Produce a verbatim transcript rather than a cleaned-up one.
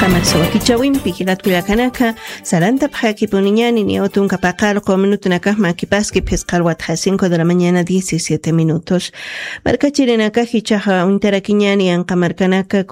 Kichawin pikilat kuyakanaka saranta pjaki puniñani ni otun kapakal con minuto nakahma kipaski pescar a cinco de la mañana diecisiete minutos. Marca chirenaka hichaja un terakiñani ankamarkanaka